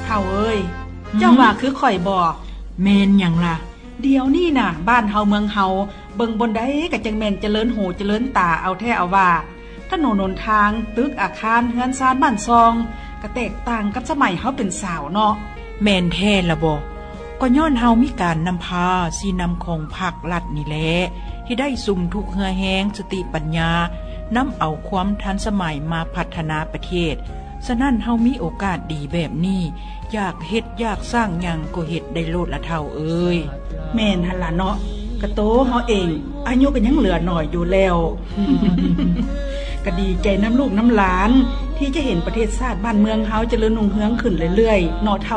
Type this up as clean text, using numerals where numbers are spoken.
เฒ่าเอ้ยเจ้าว่าคือข่อยบ่เมนหยังล่ะเดี๋ยวนี้น่ะบ้านเฮาเมืองเฮาเบิ่งบนใดก็จังแม่นเจริญหูเจริญตาเอาแท้เอาว่าถนนหนทางตึกอาคารเฮือนซานบ้านซองก็แตกต่างกับสมัยเฮาเป็นสาวเนาะแม่นแท้ล่ะบ่ก็ย้อนเฮามีการนำพาสีนำของภาครัฐนี่แหละที่ได้สุ่มทุกเหือแฮงสติปัญญานำเอาความทันสมัยมาพัฒนาประเทศฉะนั้นเฮามีโอกาสดีแบบนี้อยากเฮ็ดอยากสร้างหยังก็เฮ็ดได้โลดละเท่าเอ้ยแม่นหั่นล่ะเนาะกะโตเฮาเองอายุก็ยังเหลือหน่อยอยู่แล้ว ก็ดีใจน้ำลูกน้ำหลานที่จะเห็นประเทศชาติบ้านเมืองเฮาเจริญรุ่งเรืองขึ้นเรื่อยๆเนาะเฒ่า